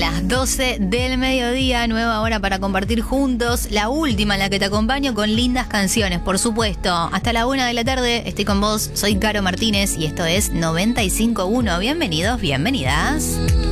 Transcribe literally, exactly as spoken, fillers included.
Las doce del mediodía, nueva hora para compartir juntos, la última en la que te acompaño con lindas canciones, por supuesto. Hasta la una de la tarde estoy con vos, soy Caro Martínez y esto es noventa y cinco punto uno. Bienvenidos, bienvenidas.